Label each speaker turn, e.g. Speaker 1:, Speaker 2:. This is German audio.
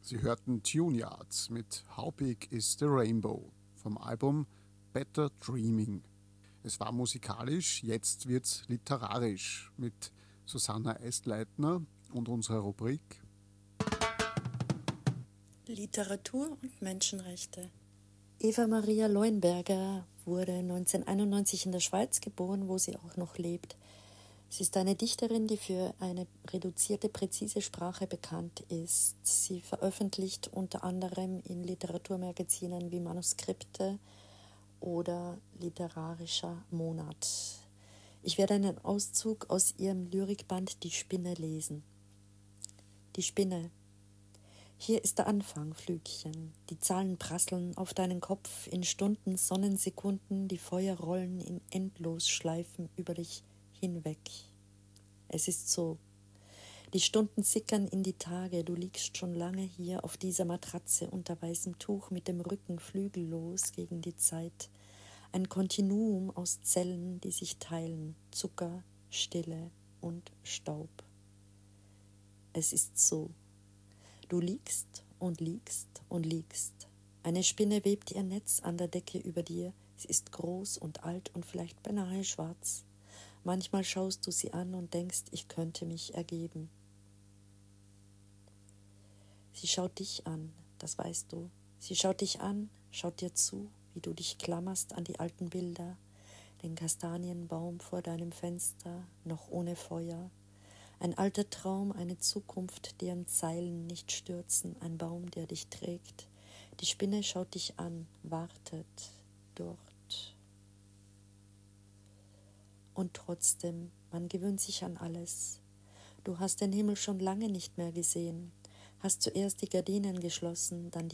Speaker 1: Sie hörten Tuneyards mit How Big is the Rainbow vom Album Better Dreaming. Es war musikalisch, jetzt wird's literarisch mit Susanna Estleitner und unserer Rubrik
Speaker 2: Literatur und Menschenrechte. Eva Maria Leuenberger wurde 1991 in der Schweiz geboren, wo sie auch noch lebt. Sie ist eine Dichterin, die für eine reduzierte, präzise Sprache bekannt ist. Sie veröffentlicht unter anderem in Literaturmagazinen wie Manuskripte oder Literarischer Monat. Ich werde einen Auszug aus ihrem Lyrikband Die Spinne lesen. Die Spinne. Hier ist der Anfang, Flügchen. Die Zahlen prasseln auf deinen Kopf in Stunden, Sonnensekunden, die Feuer rollen in Endlosschleifen über dich hinweg. Es ist so. Die Stunden sickern in die Tage, du liegst schon lange hier auf dieser Matratze unter weißem Tuch mit dem Rücken flügellos gegen die Zeit. Ein Kontinuum aus Zellen, die sich teilen, Zucker, Stille und Staub. Es ist so. Du liegst und liegst und liegst. Eine Spinne webt ihr Netz an der Decke über dir. Sie ist groß und alt und vielleicht beinahe schwarz. Manchmal schaust du sie an und denkst, ich könnte mich ergeben. Sie schaut dich an, das weißt du. Sie schaut dich an, schaut dir zu, wie du dich klammerst an die alten Bilder, den Kastanienbaum vor deinem Fenster, noch ohne Feuer. Ein alter Traum, eine Zukunft, deren Zeilen nicht stürzen, ein Baum, der dich trägt. Die Spinne schaut dich an, wartet dort. Und trotzdem, man gewöhnt sich an alles. Du hast den Himmel schon lange nicht mehr gesehen, hast zuerst die Gardinen geschlossen, dann